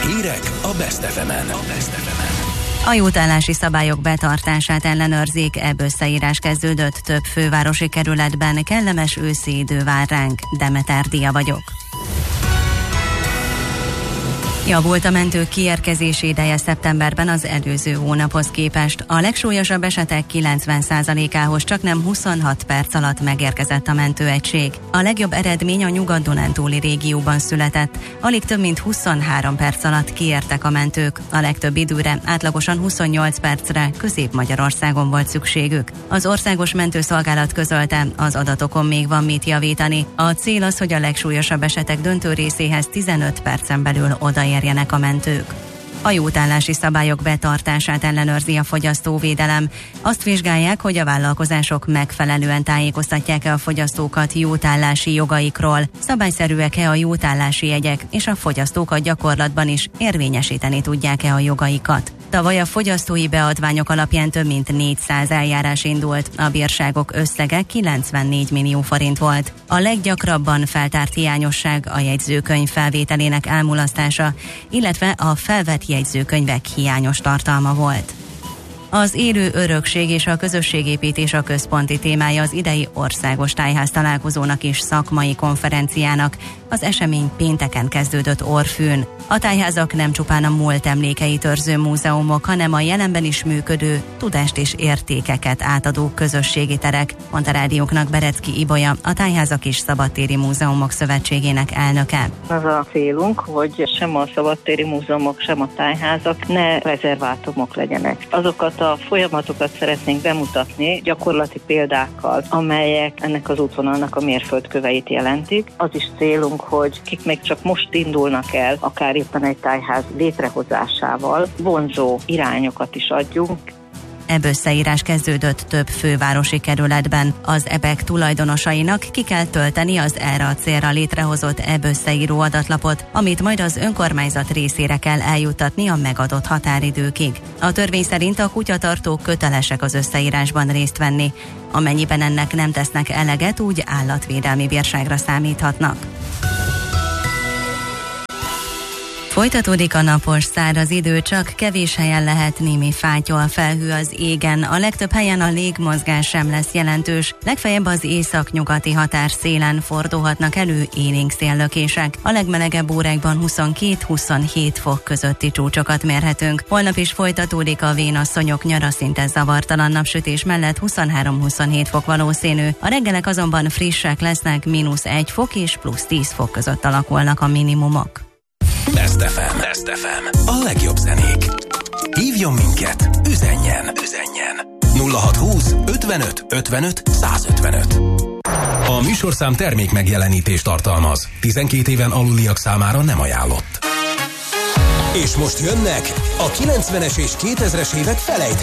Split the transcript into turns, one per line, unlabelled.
Hírek a Best FM-en.
A jótállási szabályok betartását ellenőrzik, ebb összeírás kezdődött több fővárosi kerületben, kellemes őszi idő vár ránk. Demeter Dia vagyok. Javult a mentők kiérkezési ideje szeptemberben az előző hónaphoz képest. A legsúlyosabb esetek 90%-ához csaknem 26 perc alatt megérkezett a mentőegység. A legjobb eredmény a Nyugat-Dunántúli régióban született. Alig több mint 23 perc alatt kiértek a mentők. A legtöbb időre, átlagosan 28 percre Közép-Magyarországon volt szükségük. Az Országos Mentőszolgálat közölte, az adatokon még van mit javítani. A cél az, hogy a legsúlyosabb esetek döntő részéhez 15 percen belül odaérjenek a mentők. A jótállási szabályok betartását ellenőrzi a fogyasztóvédelem. Azt vizsgálják, hogy a vállalkozások megfelelően tájékoztatják-e a fogyasztókat jótállási jogaikról, szabályszerűek-e a jótállási jegyek, és a fogyasztók a gyakorlatban is érvényesíteni tudják-e a jogaikat. Tavaly a fogyasztói beadványok alapján több mint 400 eljárás indult, a bírságok összege 94 millió forint volt. A leggyakrabban feltárt hiányosság a jegyzőkönyv felvételének elmulasztása, illetve a felvett jegyzőkönyvek hiányos tartalma volt. Az élő örökség és a közösségépítés a központi témája az idei országos tájház találkozónak és szakmai konferenciának. Az esemény pénteken kezdődött Orrfűn. A tájházak nem csupán a múlt emlékeit őrző múzeumok, hanem a jelenben is működő, tudást és értékeket átadó közösségi terek, mondta rádióknak Berecki Ibolya, a Tájházak és Szabadtéri Múzeumok Szövetségének elnöke.
Az a célunk, hogy sem a szabadtéri múzeumok, sem a tájházak ne rezervátumok legyenek. Azokat a folyamatokat szeretnénk bemutatni gyakorlati példákkal, amelyek ennek az útvonalnak a mérföldköveit jelentik. Az is célunk, hogy kik még csak most indulnak el, akár éppen egy tájház létrehozásával, vonzó irányokat is adjunk.
Ebb összeírás kezdődött több fővárosi kerületben. Az EBEK tulajdonosainak ki kell tölteni az erre a célra létrehozott ebb összeíró adatlapot, amit majd az önkormányzat részére kell eljuttatni a megadott határidőkig. A törvény szerint a kutyatartók kötelesek az összeírásban részt venni. Amennyiben ennek nem tesznek eleget, úgy állatvédelmi bírságra számíthatnak. Folytatódik a napos, száraz idő, csak kevés helyen lehet némi fátyol, felhő az égen. A legtöbb helyen a légmozgás sem lesz jelentős. Legfeljebb az északnyugati határszélen fordulhatnak elő élénk széllökések. A legmelegebb órákban 22-27 fok közötti csúcsokat mérhetünk. Holnap is folytatódik a vénasszonyok nyara, szinte zavartalan napsütés mellett 23-27 fok valószínű. A reggelek azonban frissek lesznek, -1 fok és +10 fok között alakulnak a minimumok.
Best FM. A legjobb zenék. Hívjon minket, üzenjen. 0620 55 55 155. A műsorszám termék megjelenítést tartalmaz. 12 éven aluliak számára nem ajánlott. És most jönnek a 90-es és 2000-es évek felejtők.